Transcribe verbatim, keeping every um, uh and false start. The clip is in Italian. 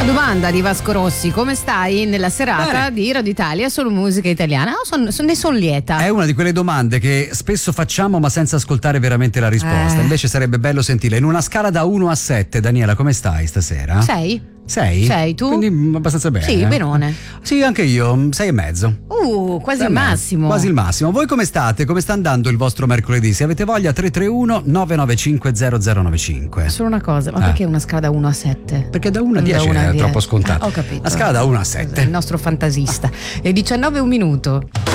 Domanda di Vasco Rossi: come stai nella serata Bene. di Radio Italia solo musica italiana? Oh, son, son, ne sono lieta. È una di quelle domande che spesso facciamo ma senza ascoltare veramente la risposta. Eh. Invece sarebbe bello sentirla. In una scala da uno a sette, Daniela, come stai stasera? Sei? Sei? Sei, tu? Quindi mm, abbastanza bene. Sì, eh? benone. Sì, anche io, sei e mezzo. Uh, quasi Sei il e mezzo. massimo. Quasi il massimo. Voi come state? Come sta andando il vostro mercoledì? Se avete voglia, tre tre uno nove nove cinque zero zero nove cinque. Solo una cosa, ma Eh. perché una scala da uno a sette? Perché da uno a Da dieci uno a è dieci. troppo scontato. Ah, ho capito. La scala da uno a sette. Il nostro fantasista. E diciannove e un minuto.